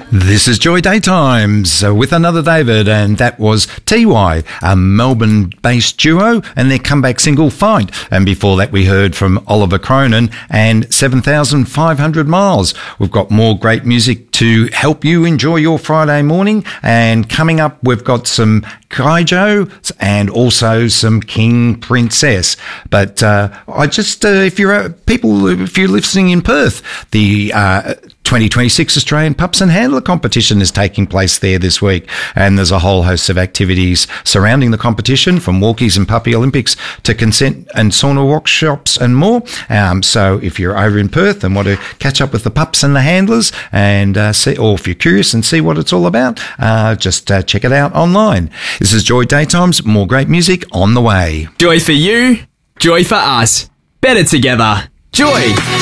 This is Joy Daytimes with another David, and that was TY, a Melbourne-based duo, and their comeback single, Fight. And before that, we heard from Oliver Cronin and 7,500 Miles. We've got more great music to help you enjoy your Friday morning, and coming up, we've got some Kaijo and also some King Princess. But if you're listening in Perth, the 2026 Australian Pups and Handler competition is taking place there this week, and there's a whole host of activities surrounding the competition, from walkies and puppy Olympics to consent and sauna workshops and more. So if you're over in Perth and want to catch up with the pups and the handlers and see, or if you're curious and see what it's all about, just check it out online. This is Joy Daytimes. More great music on the way. Joy for you, joy for us. Better together. Joy.